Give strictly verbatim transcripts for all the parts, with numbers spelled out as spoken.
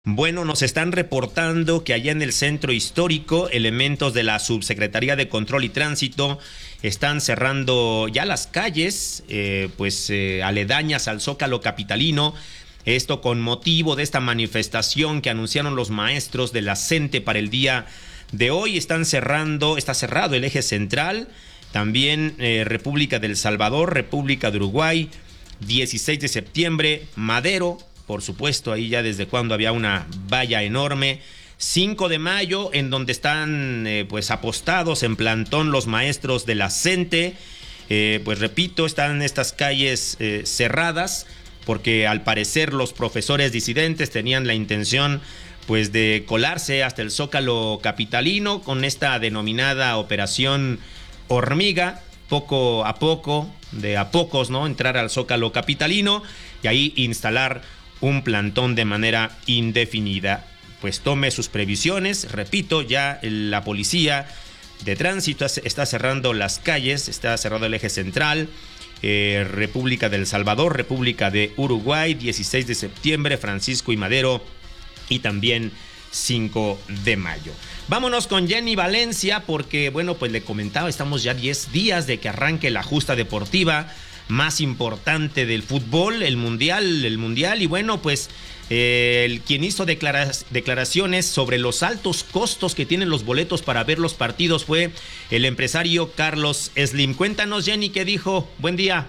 Bueno, nos están reportando que allá en el centro histórico, elementos de la Subsecretaría de Control y Tránsito están cerrando ya las calles, eh, pues eh, aledañas al Zócalo capitalino. Esto con motivo de esta manifestación que anunciaron los maestros de la CENTE para el día de hoy. Están cerrando, está cerrado el eje central, también eh, República del Salvador, República de Uruguay, dieciséis de septiembre, Madero. Por supuesto, ahí ya desde cuando había una valla enorme. cinco de mayo, en donde están eh, pues apostados en plantón los maestros de la CENTE. Eh, pues repito, están estas calles eh, cerradas porque al parecer los profesores disidentes tenían la intención pues de colarse hasta el Zócalo capitalino con esta denominada Operación Hormiga, poco a poco, de a pocos, ¿no? Entrar al Zócalo capitalino y ahí instalar un plantón de manera indefinida. Pues tome sus previsiones. Repito, ya la policía de tránsito está cerrando las calles, está cerrado el eje central, eh, República del Salvador, República de Uruguay, dieciséis de septiembre, Francisco y Madero y también cinco de mayo. Vámonos con Jenny Valencia porque, bueno, pues le comentaba, estamos ya diez días de que arranque la justa deportiva más importante del fútbol, el mundial, el mundial y bueno, pues eh, el, quien hizo declara- declaraciones sobre los altos costos que tienen los boletos para ver los partidos fue el empresario Carlos Slim. Cuéntanos, Jenny, ¿qué dijo? Buen día.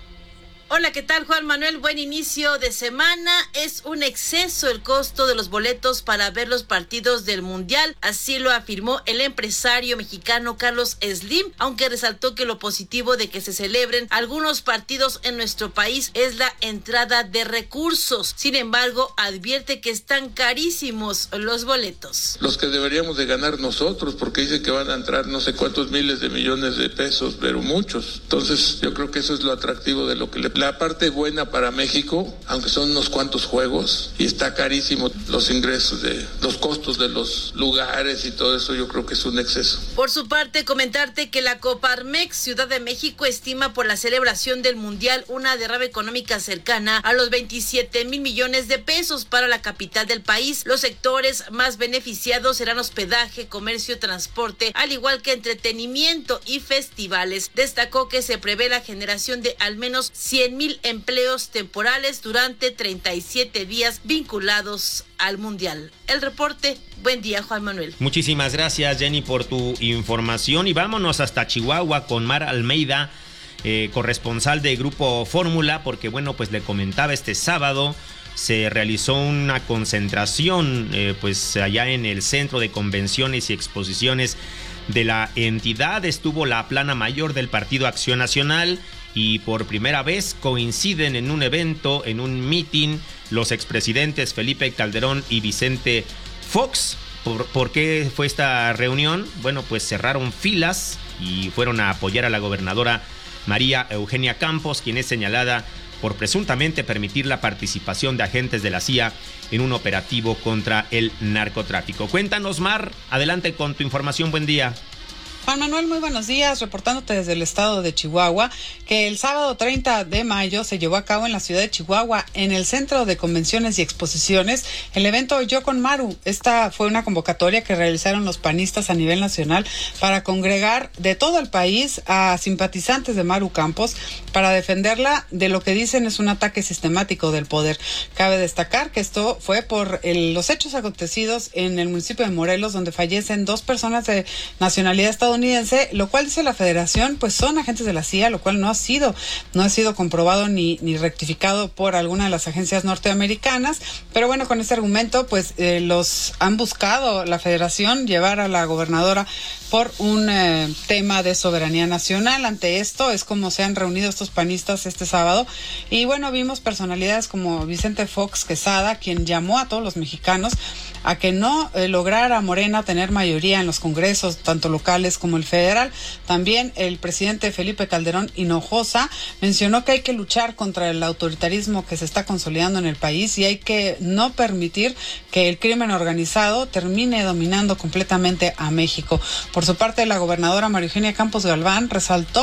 Hola, ¿qué tal, Juan Manuel? Buen inicio de semana. Es un exceso el costo de los boletos para ver los partidos del Mundial. Así lo afirmó el empresario mexicano Carlos Slim, aunque resaltó que lo positivo de que se celebren algunos partidos en nuestro país es la entrada de recursos. Sin embargo, advierte que están carísimos los boletos. Los que deberíamos de ganar nosotros, porque dicen que van a entrar no sé cuántos miles de millones de pesos, pero muchos. Entonces, yo creo que eso es lo atractivo de lo que le... La parte buena para México, aunque son unos cuantos juegos, y está carísimo los ingresos, de los costos de los lugares y todo eso, yo creo que es un exceso. Por su parte, comentarte que la Coparmex Ciudad de México estima por la celebración del Mundial una derrama económica cercana a los veintisiete mil millones de pesos para la capital del país. Los sectores más beneficiados serán hospedaje, comercio, transporte, al igual que entretenimiento y festivales. Destacó que se prevé la generación de al menos cien mil empleos temporales durante treinta y siete días vinculados al Mundial. El reporte. Buen día, Juan Manuel. Muchísimas gracias, Jenny, por tu información y vámonos hasta Chihuahua con Mar Almeida, eh, corresponsal de Grupo Fórmula, porque bueno, pues le comentaba, este sábado se realizó una concentración eh, pues allá en el Centro de Convenciones y Exposiciones de la entidad. Estuvo la plana mayor del Partido Acción Nacional y por primera vez coinciden en un evento, en un meeting, los expresidentes Felipe Calderón y Vicente Fox. ¿Por, ¿Por qué fue esta reunión? Bueno, pues cerraron filas y fueron a apoyar a la gobernadora María Eugenia Campos, quien es señalada por presuntamente permitir la participación de agentes de la C I A en un operativo contra el narcotráfico. Cuéntanos, Mar, adelante con tu información. Buen día. Juan Manuel, muy buenos días, reportándote desde el estado de Chihuahua, que el sábado treinta de mayo se llevó a cabo en la ciudad de Chihuahua, en el Centro de Convenciones y Exposiciones, el evento Yo con Maru. Esta fue una convocatoria que realizaron los panistas a nivel nacional para congregar de todo el país a simpatizantes de Maru Campos para defenderla de lo que dicen es un ataque sistemático del poder. Cabe destacar que esto fue por el, los hechos acontecidos en el municipio de Morelos, donde fallecen dos personas de nacionalidad estadounidense, lo cual dice la Federación, pues son agentes de la C I A, lo cual no ha sido, no ha sido comprobado ni, ni rectificado por alguna de las agencias norteamericanas. Pero bueno, con este argumento, pues eh, los han buscado la Federación llevar a la gobernadora por un eh, tema de soberanía nacional. Ante esto es como se han reunido estos panistas este sábado. Y bueno, vimos personalidades como Vicente Fox Quesada, quien llamó a todos los mexicanos a que no eh, lograra Morena tener mayoría en los congresos, tanto locales como el federal. También el presidente Felipe Calderón Hinojosa mencionó que hay que luchar contra el autoritarismo que se está consolidando en el país y hay que no permitir que el crimen organizado termine dominando completamente a México. Por su parte, la gobernadora María Eugenia Campos Galván resaltó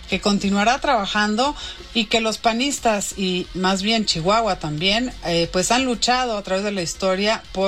que continuará trabajando y que los panistas y más bien Chihuahua también, eh, pues han luchado a través de la historia por